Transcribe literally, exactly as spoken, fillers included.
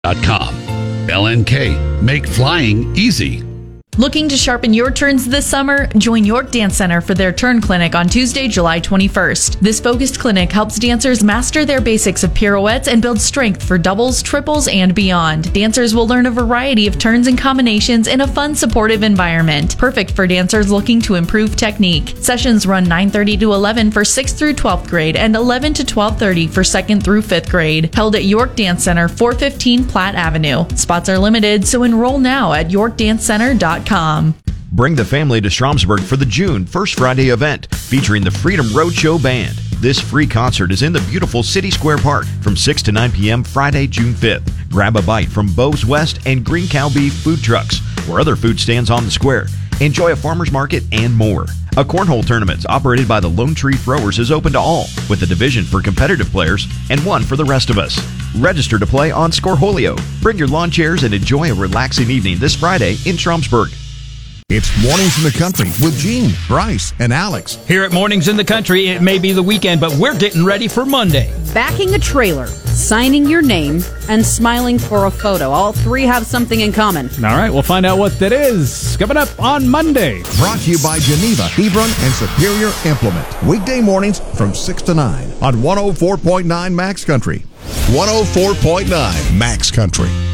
dot com. L N K. Make flying easy. Looking to sharpen your turns this summer? Join York Dance Center for their Turn Clinic on Tuesday, July twenty-first. This focused clinic helps dancers master their basics of pirouettes and build strength for doubles, triples, and beyond. Dancers will learn a variety of turns and combinations in a fun, supportive environment. Perfect for dancers looking to improve technique. Sessions run nine thirty to eleven for sixth through twelfth grade and eleven to twelve thirty for second through fifth grade. Held at York Dance Center, four fifteen Platte Avenue. Spots are limited, so enroll now at york dance center dot com. Bring the family to Stromsburg for the June First Friday event featuring the Freedom Roadshow Band. This free concert is in the beautiful City Square Park from six to nine p.m. Friday, June fifth. Grab a bite from Bo's West and Green Cow Beef food trucks or other food stands on the square. Enjoy a farmer's market and more. A cornhole tournament operated by the Lone Tree Throwers is open to all, with a division for competitive players and one for the rest of us. Register to play on Scoreholio. Bring your lawn chairs and enjoy a relaxing evening this Friday in Stromsburg. It's Mornings in the Country with Gene, Bryce, and Alex. Here at Mornings in the Country, it may be the weekend, but we're getting ready for Monday. Backing a trailer, signing your name, and smiling for a photo. All three have something in common. All right, we'll find out what that is coming up on Monday. Brought to you by Geneva, Hebron, and Superior Implement. Weekday mornings from six to nine on one oh four point nine Max Country. one oh four point nine Max Country.